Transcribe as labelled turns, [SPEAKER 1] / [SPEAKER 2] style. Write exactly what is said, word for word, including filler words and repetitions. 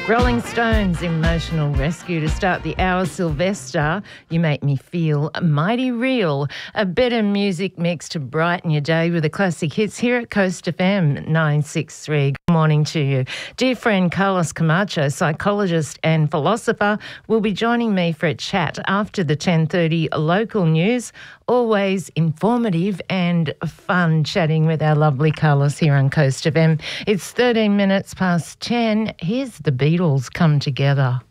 [SPEAKER 1] Rolling Stones, Emotional Rescue to start the hour. Sylvester, You Make Me Feel Mighty Real. A better music mix to brighten your day with the classic hits here at Coast F M nine six three. Good morning to you. Dear friend Carlos Camacho, psychologist and philosopher, will be joining me for a chat after the ten thirty local news. Always informative and fun chatting with our lovely Carlos here on Coast F M. It's thirteen minutes past ten. Here's the Beatles Come Together.